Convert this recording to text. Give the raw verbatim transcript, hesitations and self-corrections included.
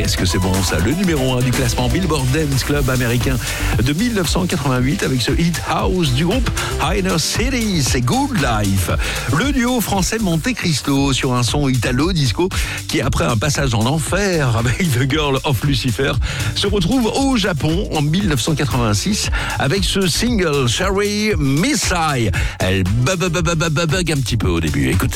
qu'est-ce que c'est bon ça, le numéro un du classement Billboard Dance Club américain de dix-neuf cent quatre-vingt-huit avec ce hit house du groupe Inner City, c'est Good Life. Le duo français Monte Cristo sur un son italo-disco qui, après un passage en enfer avec The Girl of Lucifer, se retrouve au Japon en dix-neuf cent quatre-vingt-six avec ce single Cherry Missile. Elle bug, bug, bug, bug, bug un petit peu au début, écoutez.